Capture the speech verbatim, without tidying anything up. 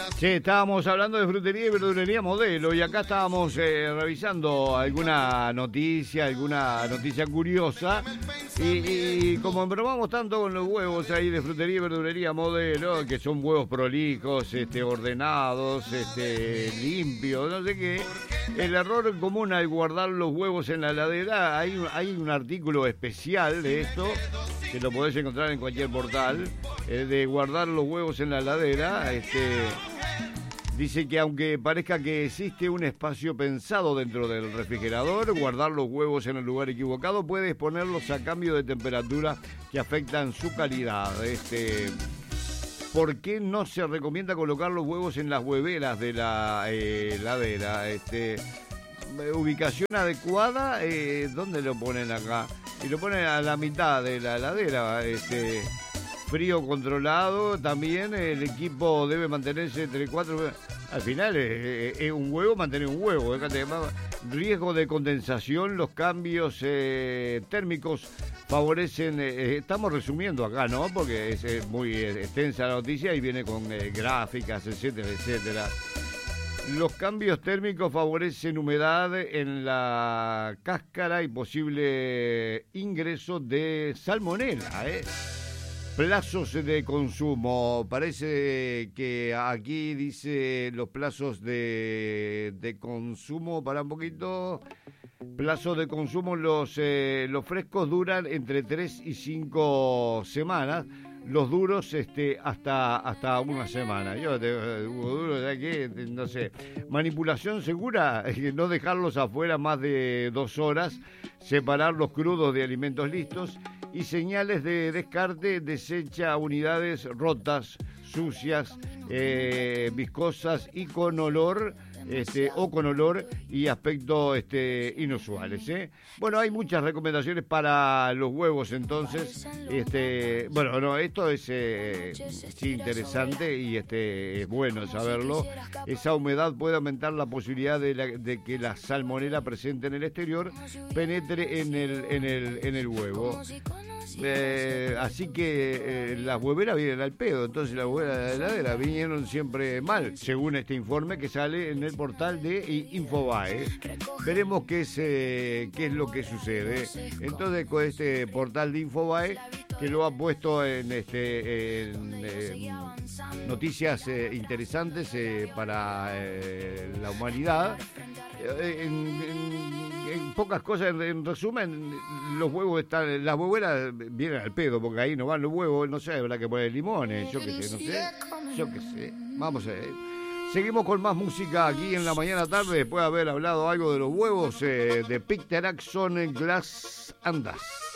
Sí, estábamos hablando de frutería y verdulería Modelo y acá estábamos eh, revisando alguna noticia, alguna noticia curiosa y, y como embromamos tanto con los huevos ahí de frutería y verdulería Modelo, que son huevos prolijos, este, ordenados, este, limpios, no sé qué, el error común al guardar los huevos en la heladera, hay, hay un artículo especial de esto, que lo podés encontrar en cualquier portal, eh, de guardar los huevos en la heladera, este... Dice que aunque parezca que existe un espacio pensado dentro del refrigerador, guardar los huevos en el lugar equivocado puede exponerlos a cambios de temperatura que afectan su calidad. Este, ¿Por qué no se recomienda colocar los huevos en las hueveras de la eh, heladera? Este, ubicación adecuada, eh, ¿dónde lo ponen acá? Y lo ponen a la mitad de la heladera, este... Frío controlado, también el equipo debe mantenerse entre cuatro... Al final es, es un huevo, mantener un huevo. Déjate, riesgo de condensación, los cambios eh, térmicos favorecen... Eh, estamos resumiendo acá, ¿no? Porque es, es muy extensa la noticia y viene con eh, gráficas, etcétera, etcétera. Los cambios térmicos favorecen humedad en la cáscara y posible ingreso de salmonela, ¿eh? Plazos de consumo. Parece que aquí dice los plazos de, de consumo. Para un poquito. Plazos de consumo. Los, eh, los frescos duran entre tres y cinco semanas. Los duros este, hasta, hasta una semana. Yo te duro de aquí, no sé. Manipulación segura, no dejarlos afuera más de dos horas. Separar los crudos de alimentos listos. Y señales de descarte, desecha unidades rotas, sucias, eh, viscosas y con olor, este, o con olor y aspecto este, inusuales, ¿eh? Bueno, hay muchas recomendaciones para los huevos, entonces, este, bueno, no, esto es eh, sí, interesante y este, es bueno saberlo. Esa humedad puede aumentar la posibilidad de, la, de que la salmonela presente en el exterior penetre en el, en el, en el huevo. Eh, así que eh, las hueveras vienen al pedo, entonces las hueveras de la heladera vinieron siempre mal, según este informe que sale en el portal de Infobae. Veremos qué es, eh, qué es lo que sucede. Entonces, con este portal de Infobae, que lo ha puesto en, este, en, en noticias eh, interesantes eh, para eh, la humanidad, eh, en, en, en pocas cosas, en, en resumen, los huevos están, las hueveras vienen al pedo, porque ahí no van los huevos, no sé, habrá que poner limones, yo qué sé, no sé, yo qué sé, vamos a ver. Seguimos con más música aquí en la mañana tarde, después de haber hablado algo de los huevos eh, de Peter Jackson, Glass and Dust.